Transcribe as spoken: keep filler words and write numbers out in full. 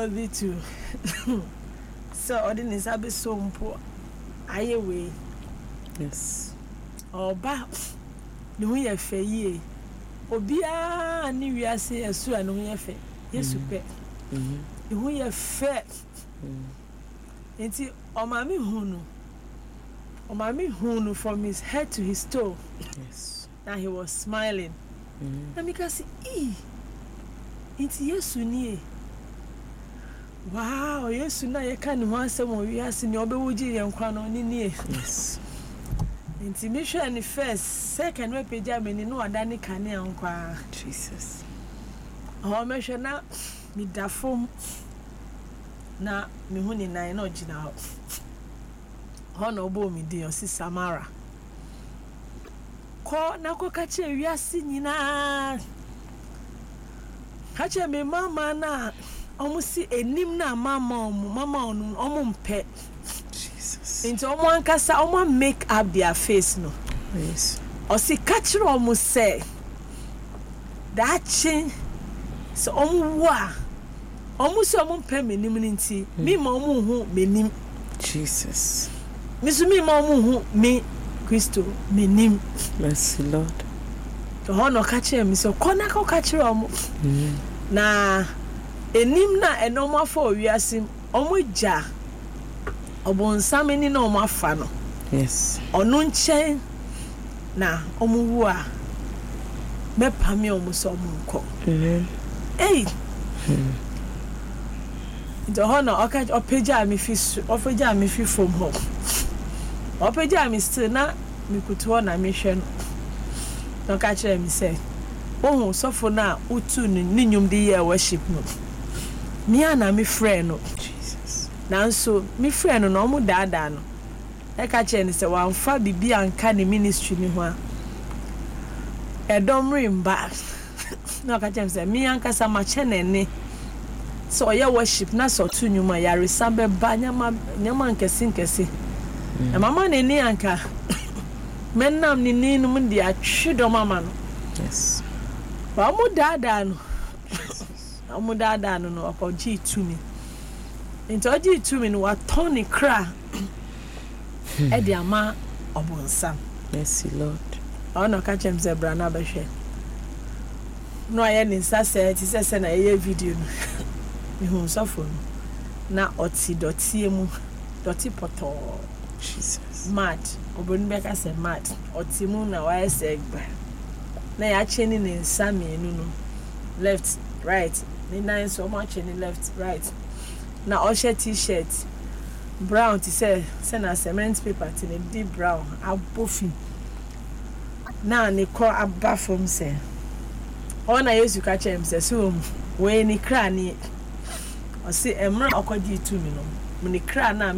worthy to so ordinary sabe so mpo aye we. Yes. Oba ne hu ye fe yie. Obia ni wiase esu anu ye fe. Yesu pe. Mhm. Ne hu ye fe. Enti o ma mi hunu. O ma mi hunu from his head to his toe. Yes. And he was smiling. Mhm. Na mi ka say, "Eh. Enti Yesu ni e." Wow, Yesu na ye ka ni ho asem o wiase ni obewoji ye nkwa no ni ni e. Yes. Enti me hwe ni first, second we page me ni no adani kane ankwa. Jesus. Oh me hwe na mi dafom na me hu ni nan na ogina ho. Ho na obo mi di o si Samara. Ko na ko ka che wiase nyina. Ka che me mama na omu si enim na mama omu mama onu omu mpe. Jesus. Into omu ankasa omu make up their face no. Yes. O si ka kire omu say that chin so omu wa omu so omu mpe menim nti mi ma omu hu menim. Jesus. Mi so mi ma omu hu me Kristo menim. Mercy, Lord. To ho no ka kire mi so kona ka ka kire omu. Mhm. Na enim na enoma for wiase omu ja obonsam ni na omu afa no. Yes. Onu nchen na omu wu a mepame omu so omu nko. Mhm. Hey. The honor okay opeja me fi opeja me fi from home. Opeja me still na me kuto na me hwe no. No ka kire me say ohun sofo na utu ni nyum di year worship no. Me ana me friend no. Jesus. Nanso me friend no omu daada no. E ka kire ni say wan fa bibi anka ni ministry ni ho a. E dom rimba. No ka kire say me anka sa ma chenene. So ya worship na so tu nyuma ya resambe ba nyama nyama nkesi nkesi. E mama ne ni anka. Menam ni ni no ndi atwedo mama no. Yes. Ba mu daada no. Amu daada no no akoji tumi. Nti oji tumi no wa toni kra. E di ama obonsam. Mercy, Lord. Ono ka chem zebra na behwe. No aye ni sase ti sese na ye video no. Mi hu sofo no. Na oti doti emu. Doti poto. Jesus. Mad. Obonu be ka se mad. Oti mu na wa ese egba. Na ya cheni ni nsa mienu no. Left, right. Ni nine so much cheni left, right. Na o she t-shirt. Brown ti say say na cement paper ti ne deep brown abofi. Na ne ko aba from say. Ona Yesu ka chem say so we ni kra ni. O say emra okoji tu mi no. Mu ni kra na